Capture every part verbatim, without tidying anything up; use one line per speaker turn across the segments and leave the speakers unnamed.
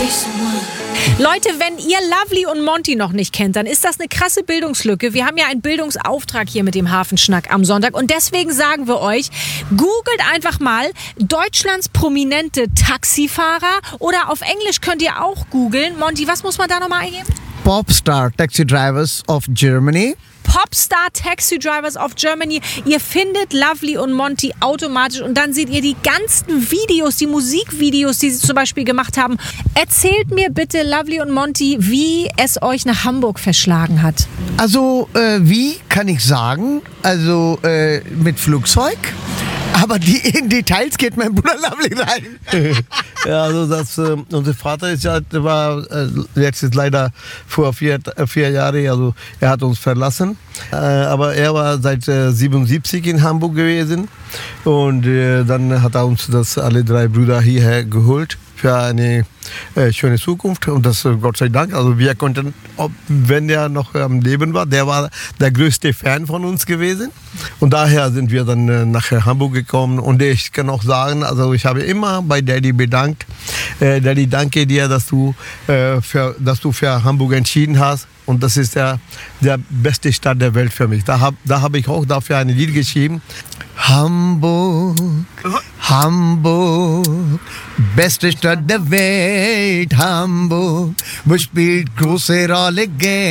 Leute, wenn ihr Lovely und Monty noch nicht kennt, dann ist das eine krasse Bildungslücke. Wir haben ja einen Bildungsauftrag hier mit dem Hafenschnack am Sonntag und deswegen sagen wir euch, googelt einfach mal Deutschlands prominente Taxifahrer oder auf Englisch könnt ihr auch googeln. Monty, was muss man da nochmal eingeben?
Popstar Taxi Drivers of Germany.
Popstar Taxi Drivers of Germany. Ihr findet Lovely und Monty automatisch und dann seht ihr die ganzen Videos, die Musikvideos, die sie zum Beispiel gemacht haben. Erzählt mir bitte, Lovely und Monty, wie es euch nach Hamburg verschlagen hat.
Also, äh, wie kann ich sagen? Also, äh, mit Flugzeug. Aber die, in Details geht mein Bruder Lovely rein.
Ja, also das, äh, unser Vater ist ja, der war äh, jetzt ist leider vor vier, äh, vier Jahren, also er hat uns verlassen. Äh, aber er war seit äh, siebenundsiebzig in Hamburg gewesen und äh, dann hat er uns das alle drei Brüder hierher geholt für eine äh, schöne Zukunft und das äh, Gott sei Dank. Also wir konnten, ob, wenn er noch am Leben war, der war der größte Fan von uns gewesen und daher sind wir dann äh, nach Hamburg gekommen und ich kann auch sagen, also ich habe immer bei Daddy bedankt. Äh, Daddy, danke dir, dass du, äh, für, dass du für Hamburg entschieden hast. Und das ist der, der beste Stadt der Welt für mich. Da habe da hab ich auch dafür ein Lied geschrieben.
Hamburg, Hamburg, beste Stadt der Welt, Hamburg. Wo spielt große Rolle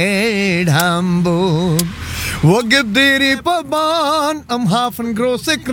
Geld, Hamburg. Wo gibt die Reeperbahn am Hafen große